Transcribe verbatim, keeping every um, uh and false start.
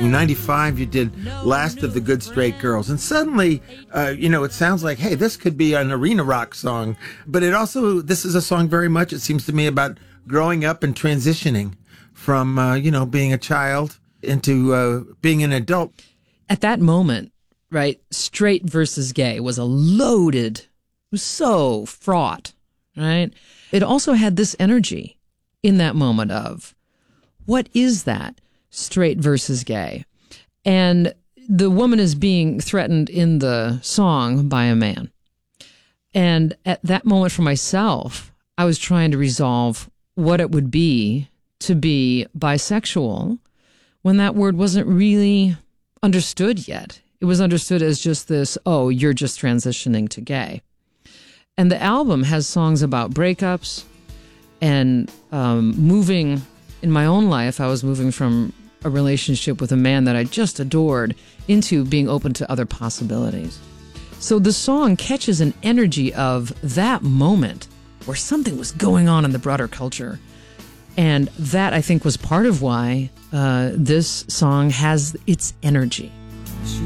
In ninety-five, you did Last of the Good Straight Girls. And suddenly, uh, you know, it sounds like, hey, this could be an arena rock song. But it also, this is a song very much, it seems to me, about growing up and transitioning from, uh, you know, being a child into uh, being an adult. At that moment, right, straight versus gay was a loaded, it was so fraught, right? It also had this energy in that moment of, what is that? Straight versus gay. And the woman is being threatened in the song by a man. And at that moment for myself, I was trying to resolve what it would be to be bisexual when that word wasn't really understood yet. It was understood as just this, oh, you're just transitioning to gay. And the album has songs about breakups and um, moving. In my own life, I was moving from a relationship with a man that I just adored into being open to other possibilities. So the song catches an energy of that moment where something was going on in the broader culture. And that, I think, was part of why uh, this song has its energy.